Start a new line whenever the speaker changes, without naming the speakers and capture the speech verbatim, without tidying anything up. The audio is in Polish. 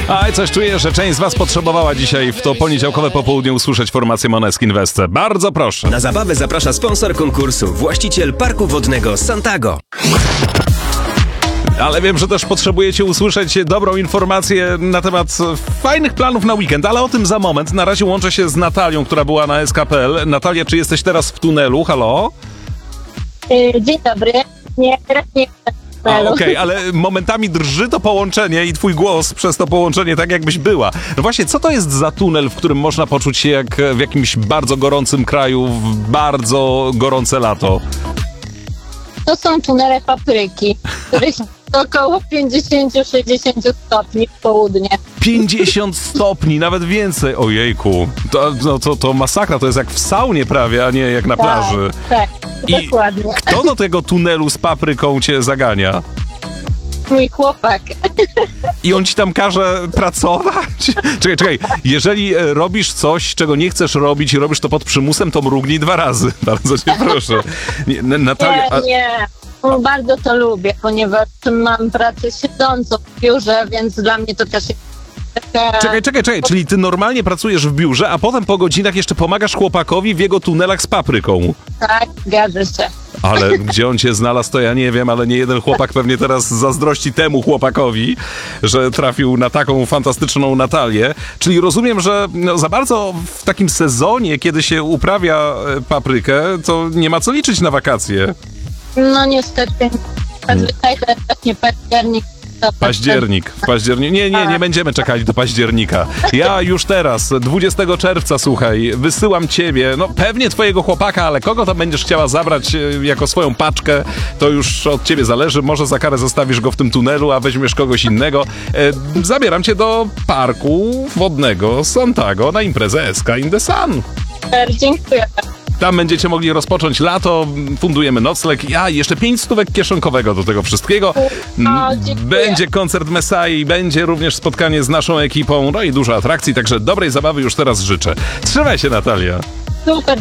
A coś czuję, że część z was potrzebowała dzisiaj w to poniedziałkowe popołudnie usłyszeć formację Måneskin Weste. Bardzo proszę.
Na zabawę zaprasza sponsor konkursu, właściciel parku wodnego Santago.
Ale wiem, że też potrzebujecie usłyszeć dobrą informację na temat fajnych planów na weekend, ale o tym za moment. Na razie łączę się z Natalią, która była na S K kropka P L. Natalia, czy jesteś teraz w tunelu? Halo?
Dzień dobry. Nie, teraz nie jestem w tunelu.
Okej, okay, ale momentami drży to połączenie i twój głos przez to połączenie tak jakbyś była. No właśnie, co to jest za tunel, w którym można poczuć się jak w jakimś bardzo gorącym kraju, w bardzo gorące lato?
To są tunele papryki, w których około pięćdziesiąt do sześćdziesięciu stopni w południe.
pięćdziesiąt stopni, nawet więcej. Ojejku, to, no, to, to masakra, to jest jak w saunie prawie, a nie jak na plaży.
Tak,
I
dokładnie.
Kto do tego tunelu z papryką cię zagania?
Mój chłopak.
I on ci tam każe pracować? Czekaj, czekaj, jeżeli e, robisz coś, czego nie chcesz robić i robisz to pod przymusem, to mrugnij dwa razy. Bardzo cię proszę. Nie, N- Natalia, a...
Nie, nie. No, bardzo to lubię, ponieważ mam pracę siedzącą w biurze, więc dla mnie to też jest taka...
Czekaj, czekaj, czekaj, czyli ty normalnie pracujesz w biurze, a potem po godzinach jeszcze pomagasz chłopakowi w jego tunelach z papryką.
Tak, zgadza się.
Ale gdzie on cię znalazł, to ja nie wiem, ale nie jeden chłopak pewnie teraz zazdrości temu chłopakowi, że trafił na taką fantastyczną Natalię. Czyli rozumiem, że no, za bardzo w takim sezonie, kiedy się uprawia e, paprykę, to nie ma co liczyć na wakacje.
No niestety, zazwyczaj to jest właśnie październik. to-
Październik, w październiku. Nie, nie, nie będziemy czekali do października. Ja już teraz, dwudziestego czerwca, słuchaj, wysyłam ciebie, no pewnie twojego chłopaka, ale kogo tam będziesz chciała zabrać e, jako swoją paczkę, to już od ciebie zależy. Może za karę zostawisz go w tym tunelu, a weźmiesz kogoś innego. E, zabieram cię do parku wodnego Santago na imprezę S K in the Sun.
Super, dziękuję.
Tam będziecie mogli rozpocząć lato, fundujemy nocleg, a jeszcze pięć stówek kieszonkowego do tego wszystkiego.
O, dziękuję.
Będzie koncert Mesai, będzie również spotkanie z naszą ekipą, no i dużo atrakcji, także dobrej zabawy już teraz życzę. Trzymaj się, Natalia.
Super.